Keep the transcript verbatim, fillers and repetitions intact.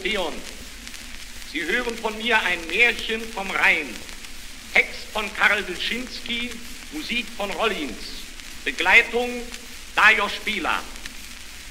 Orpheon. Sie hören von mir ein Märchen vom Rhein. Text von Karl Wilczynski, Musik von Rollins. Begleitung Lajos Spila.